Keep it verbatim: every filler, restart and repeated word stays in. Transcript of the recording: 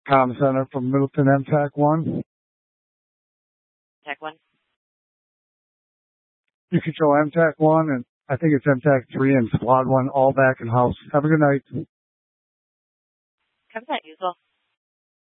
comm center from Middleton M TAC one. TAC one. You control M TAC one, and I think it's M TAC three and Squad one, all back in house. Have a good night. Copy that, usual.